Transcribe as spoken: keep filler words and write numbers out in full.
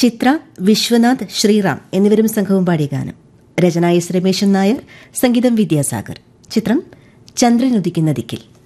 ചിത്ര, വിശ്വനാഥ്, ശ്രീറാം എന്നിവരും സംഘവും പാടിയ ഗാനം. രചന എസ് രമേശൻ നായർ, സംഗീതം വിദ്യാസാഗർ. ചിത്രം ചന്ദ്രനുദിക്കുന്ന ദിക്കിൽ.